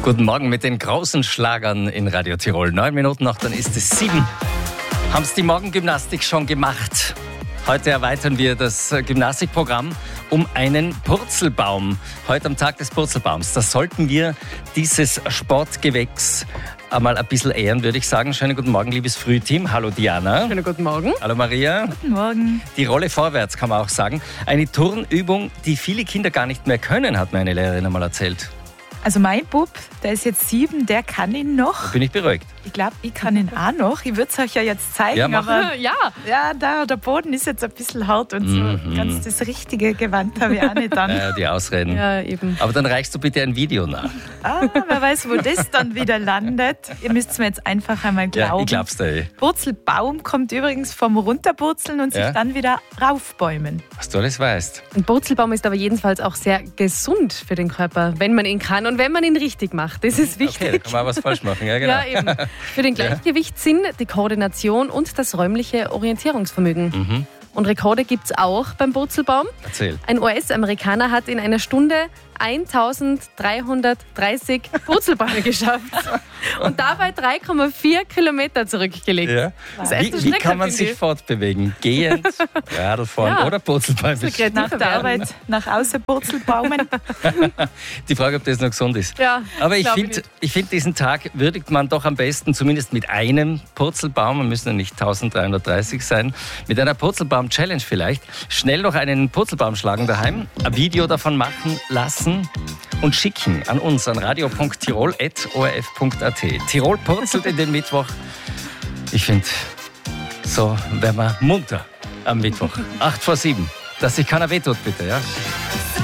Guten Morgen mit den großen Schlagern in Radio Tirol. 9 Minuten noch, dann ist es 7. Haben Sie die Morgengymnastik schon gemacht? Heute erweitern wir das Gymnastikprogramm um einen Purzelbaum. Heute am Tag des Purzelbaums. Da sollten wir dieses Sportgewächs einmal ein bisschen ehren, würde ich sagen. Schönen guten Morgen, liebes Frühteam. Hallo Diana. Schönen guten Morgen. Hallo Maria. Guten Morgen. Die Rolle vorwärts kann man auch sagen. Eine Turnübung, die viele Kinder gar nicht mehr können, hat mir eine Lehrerin einmal erzählt. Also mein Bub, der ist jetzt 7, der kann ihn noch. Da bin ich beruhigt. Ich glaube, ich kann ihn auch noch. Ich würde es euch ja jetzt zeigen, Ja, mach. aber Ja, der Boden ist jetzt ein bisschen hart und so ganz das richtige Gewand habe ich auch nicht an. Ja, die Ausreden. ja, eben. Aber dann reichst du bitte ein Video nach. Wer weiß, wo das dann wieder landet. Ihr müsst es mir jetzt einfach einmal glauben. Ja, ich glaub's dir. Purzelbaum kommt übrigens vom Runterpurzeln und sich Ja. dann wieder raufbäumen. Was du alles weißt. Ein Purzelbaum ist aber jedenfalls auch sehr gesund für den Körper, wenn man ihn kann und wenn man ihn richtig macht. Das ist wichtig. Okay, da kann man auch was falsch machen. Ja, genau. Ja, eben. Für den Gleichgewichtssinn, die Koordination und das räumliche Orientierungsvermögen. Und Rekorde gibt es auch beim Purzelbaum. Erzähl. Ein US-Amerikaner hat in einer Stunde 1330 Purzelbäume geschafft und dabei 3,4 Kilometer zurückgelegt. Ja. Das ist echt eine Wie Strecke, kann man finde sich ich. fortbewegen? Gehend, Radl fahren Ja. oder Purzelbäume? So kreativ Nach der werden. Arbeit nach außen Purzelbaumen. Die Frage, ob das noch gesund ist. Ja, Aber ich glaub finde, diesen Tag würdigt man doch am besten, zumindest mit einem Purzelbaum, man müssen ja nicht 1330 sein, mit einer Purzelbaum-Challenge vielleicht, schnell noch einen Purzelbaum schlagen daheim, ein Video davon machen lassen und schicken an uns, an radio.tirol@orf.at. Tirol purzelt in den Mittwoch. Ich finde, so werden wir munter am Mittwoch. 8 vor 7. Dass sich keiner wehtut, bitte, ja?